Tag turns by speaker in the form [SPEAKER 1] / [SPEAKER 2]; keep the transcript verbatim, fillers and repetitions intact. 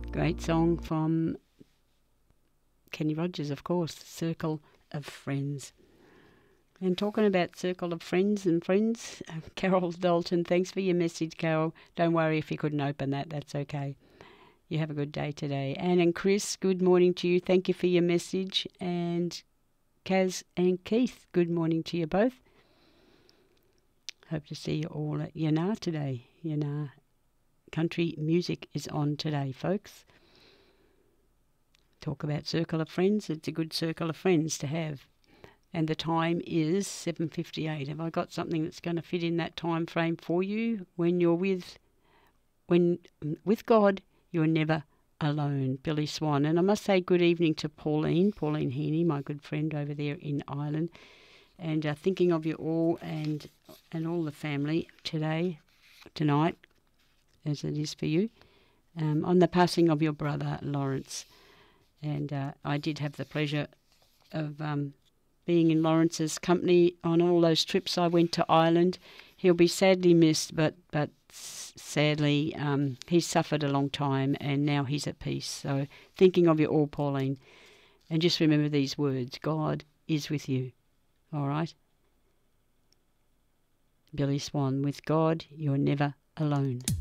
[SPEAKER 1] Great song from Kenny Rogers, of course, Circle of Friends. And talking about Circle of Friends and Friends, Carol Dalton, thanks for your message, Carol. Don't worry if you couldn't open that, that's okay. You have a good day today. Anne and Chris, good morning to you. Thank you for your message. And Kaz and Keith, good morning to you both. Hope to see you all at Yanar today. Yanar Country Music is on today, folks. Talk about Circle of Friends. It's a good circle of friends to have. And the time is seven fifty-eight. Have I got something that's going to fit in that time frame for you? When you're with when with God, you're never alone. Billy Swan. And I must say good evening to Pauline, Pauline Heaney, my good friend over there in Ireland. And uh, thinking of you all and and all the family today, tonight, as it is for you, um, on the passing of your brother, Lawrence. And uh, I did have the pleasure of... Um, being in Lawrence's company on all those trips I went to Ireland. He'll be sadly missed, but but sadly um, he's suffered a long time and now he's at peace. So thinking of you all, Pauline, and just remember these words, God is with you, all right? Billy Swan, with God, you're never alone.